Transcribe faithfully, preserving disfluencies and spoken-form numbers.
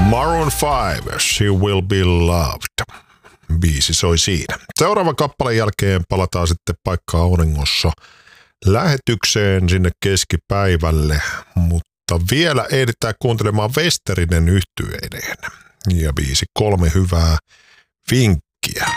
Maroon five, She Will Be Loved. Biisi soi siinä. Seuraavan kappaleen jälkeen palataan sitten paikkaa auringossa lähetykseen sinne keskipäivälle, mutta vielä ehditään kuuntelemaan Westerinen yhtyeineen. Ja biisi kolme hyvää vinkkiä.